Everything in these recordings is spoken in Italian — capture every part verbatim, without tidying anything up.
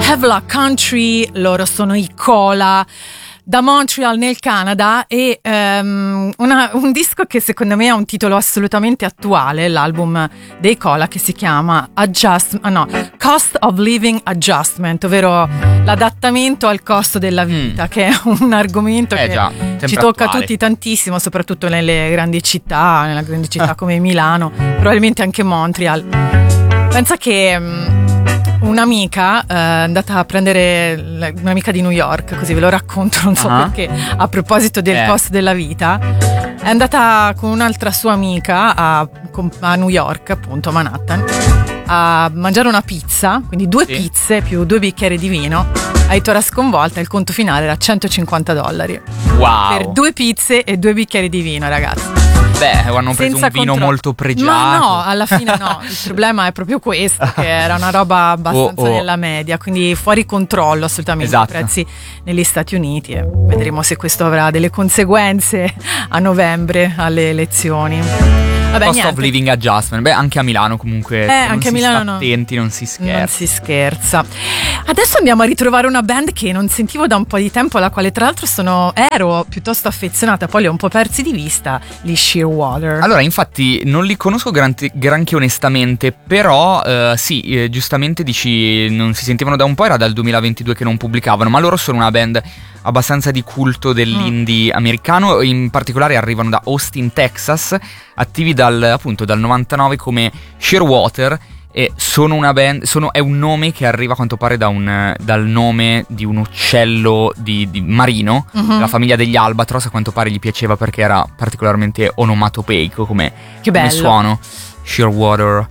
Havelock Country, loro sono i Cola, da Montreal nel Canada, e um, una, un disco che secondo me ha un titolo assolutamente attuale, l'album dei Cola, che si chiama Adjust, ah no, Cost of Living Adjustment, ovvero l'adattamento al costo della vita, mm. che è un argomento eh che già, ci tocca attuale. a tutti tantissimo, soprattutto nelle grandi città, nella grandi città come Milano, probabilmente anche Montreal. Pensa che um, un'amica eh, è andata a prendere, un'amica di New York, così ve lo racconto, non so uh-huh. perché, a proposito del eh. costo della vita, è andata con un'altra sua amica a, a New York, appunto a Manhattan, a mangiare una pizza, quindi due sì. pizze più due bicchieri di vino. Ha detto, era sconvolta, il conto finale era centocinquanta dollari. Wow. Per due pizze e due bicchieri di vino, ragazzi. Beh, hanno preso Senza un vino contro- molto pregiato. Ma no, alla fine no. Il problema è proprio questo, che era una roba abbastanza oh, oh. nella media, quindi fuori controllo assolutamente esatto. i prezzi negli Stati Uniti, e vedremo se questo avrà delle conseguenze a novembre alle elezioni. Vabbè, Cost niente. of living adjustment. Beh, anche a Milano comunque. Eh, anche a Milano sta no. attenti, non si scherza. Non si scherza. Adesso andiamo a ritrovare una band che non sentivo da un po' di tempo, alla quale tra l'altro sono ero piuttosto affezionata, poi li ho un po' persi di vista, gli Shearwater. Allora, infatti non li conosco granti, granché onestamente, però eh, sì, eh, giustamente dici non si sentivano da un po', era dal duemilaventidue che non pubblicavano, ma loro sono una band abbastanza di culto dell'indie mm. americano, in particolare arrivano da Austin, Texas, attivi dal appunto dal novantanove come Shearwater, e sono una band, sono, è un nome che arriva a quanto pare da un, dal nome di un uccello di, di marino, mm-hmm. della famiglia degli albatros, a quanto pare gli piaceva perché era particolarmente onomatopeico come, che come bello. suono. Shearwater.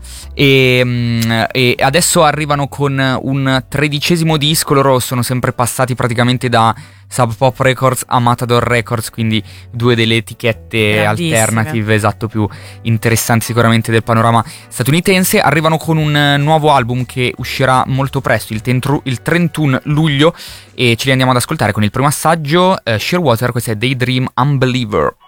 E, e adesso arrivano con un tredicesimo disco. Loro sono sempre passati praticamente da Sub Pop Records a Matador Records, quindi due delle etichette alternative, esatto, più interessanti sicuramente del panorama statunitense. Arrivano con un nuovo album che uscirà molto presto, il, tentru- il trentuno luglio, e ce li andiamo ad ascoltare con il primo assaggio. uh, Shearwater, questo è Daydream Unbeliever.